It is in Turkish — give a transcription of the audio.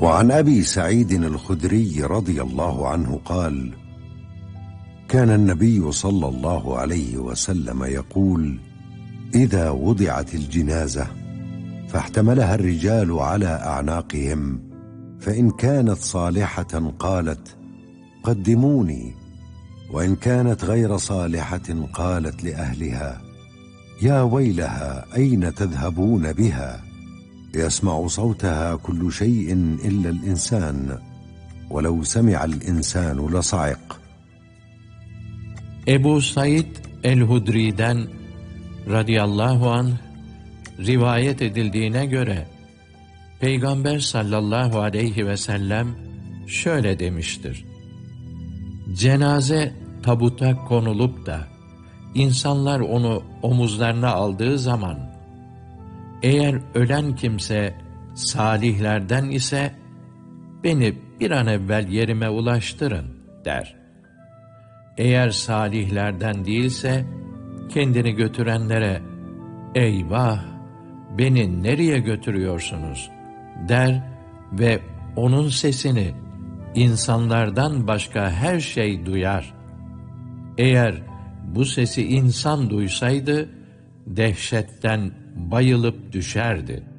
وعن أبي سعيد الخدري رضي الله عنه قال: كان النبي صلى الله عليه وسلم يقول: إذا وضعت الجنازة فاحتملها الرجال على أعناقهم، فإن كانت صالحة قالت: قدموني، وإن كانت غير صالحة قالت لأهلها: يا ويلها أين تذهبون بها؟ يسمع صوتها كل شيء إلا الإنسان، ولو سمع الإنسان لصعق. Ebu Said el-Hudri'den radıyallahu anh rivayet edildiğine göre Peygamber sallallahu aleyhi ve sellem şöyle demiştir: Cenaze tabuta konulup da insanlar onu omuzlarına aldığı zaman, eğer ölen kimse salihlerden ise beni bir an evvel yerime ulaştırın der. Eğer salihlerden değilse kendini götürenlere eyvah beni nereye götürüyorsunuz der ve onun sesini insanlardan başka her şey duyar. Eğer bu sesi insan duysaydı dehşetten bayılıp düşerdi.